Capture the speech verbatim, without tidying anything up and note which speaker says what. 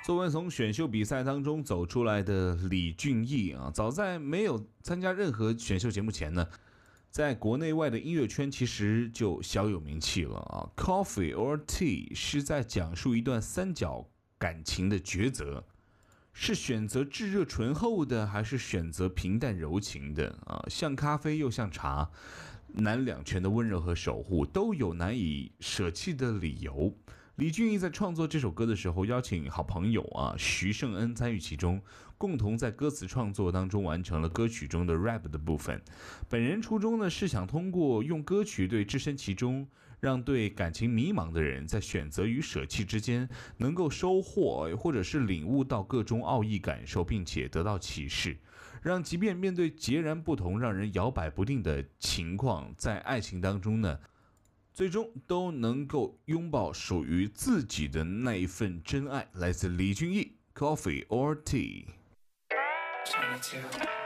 Speaker 1: 作为从选秀比赛当中走出来的李俊毅啊，早在没有参加任何选秀节目前呢，在国内外的音乐圈其实就小有名气了啊。Coffee or Tea 是在讲述一段三角感情的抉择，是选择炙热醇厚的，还是选择平淡柔情的啊？像咖啡又像茶，南两全的温柔和守护都有难以舍弃的理由。李俊毅在创作这首歌的时候，邀请好朋友啊徐胜恩参与其中，共同在歌词创作当中完成了歌曲中的 rap 的部分。本人初衷呢是想通过用歌曲对置身其中，让对感情迷茫的人在选择与舍弃之间能够收获或者是领悟到各种奥义感受，并且得到启示，让即便面对截然不同、让人摇摆不定的情况，在爱情当中呢，最终都能够拥抱属于自己的那一份真爱。来自李俊毅 Coffee or Tea。